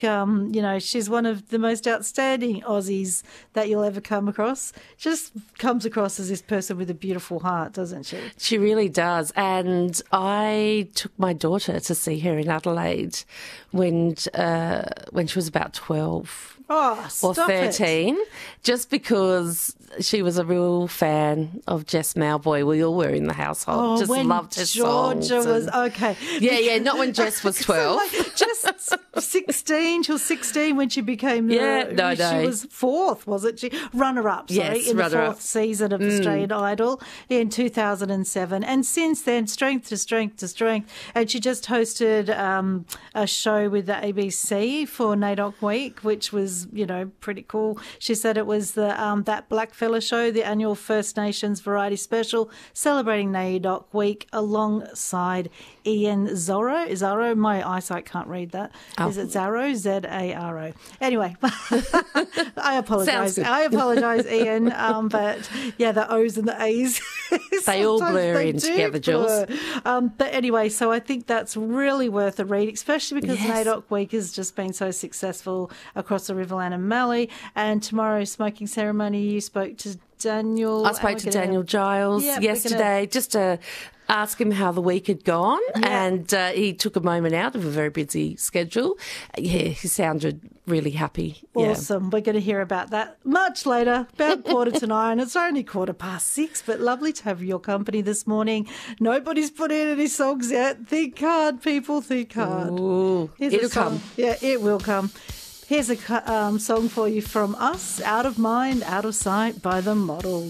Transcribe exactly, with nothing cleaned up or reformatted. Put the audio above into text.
Um, you know, she's one of the most outstanding Aussies that you'll ever come across. Just comes across as this person with a beautiful heart, doesn't she? She really does. And I took my daughter to see her in Adelaide when uh, when she was about twelve. Oh, or stop thirteen, it. Just because she was a real fan of Jess Mauboy. We all were in the household. Oh, just when loved her Georgia songs. was and- okay. Yeah, yeah, not when Jess was twelve. So, like, just sixteen. She was sixteen when she became the. Yeah, no, she no. was fourth, wasn't she? Runner up, sorry, Yes, in the runner-up. fourth season of Australian Idol in two thousand seven, and since then, strength to strength to strength. And she just hosted um, a show with the A B C for NAIDOC Week, which was, you know, pretty cool. She said it was the um, That Black Fella Show, the annual First Nations variety special celebrating NAIDOC Week alongside Ian Zorro. Zorro? My eyesight can't read that. Oh. Is it Zarro? Z A R O. Anyway, I apologise. Sounds good. I apologise, Ian. Um, but yeah, the O's and the A's. They all sometimes blur they in do together, Jules. blur. Um, but anyway, so I think that's really worth a read, especially because Yes. NAIDOC Week has just been so successful across the Riverland and Mallee. And tomorrow's smoking ceremony, you spoke to Daniel. I spoke to and we're gonna- Daniel Giles Yeah, we're yesterday just to ask him how the week had gone, Yeah. and uh, he took a moment out of a very busy schedule. Yeah, he sounded really happy. Yeah. Awesome. We're going to hear about that much later, about quarter to nine. It's only quarter past six, but lovely to have your company this morning. Nobody's put in any songs yet. Think hard, people, think hard. Ooh, Here's a it'll song. come. Yeah, it will come. Here's a cu- um, song for you from us, Out of Mind, Out of Sight by The Models.